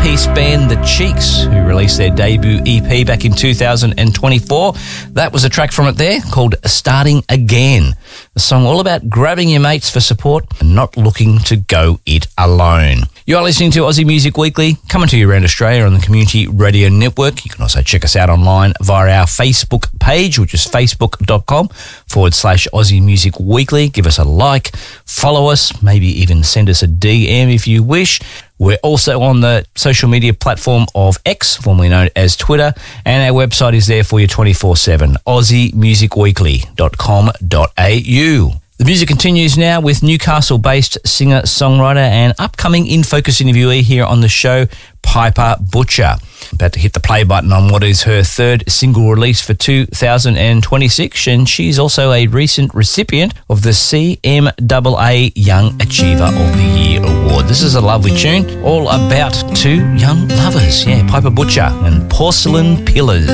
three-piece band The Cheeks, who released their debut EP back in 2024. That was a track from it there called Starting Again, a song all about grabbing your mates for support and not looking to go it alone. You are listening to Aussie Music Weekly, coming to you around Australia on the Community Radio Network. You can also check us out online via our Facebook page, which is facebook.com/Aussie Music Weekly. Give us a like, follow us, maybe even send us a DM if you wish. We're also on the social media platform of X, formerly known as Twitter, and our website is there for you 24/7, aussiemusicweekly.com.au. The music continues now with Newcastle-based singer-songwriter and upcoming In Focus interviewee here on the show, Piper Butcher. About to hit the play button on what is her third single release for 2026, and she's also a recent recipient of the CMAA Young Achiever of the Year Award. This is a lovely tune, all about two young lovers. Yeah, Piper Butcher and Porcelain Pillars.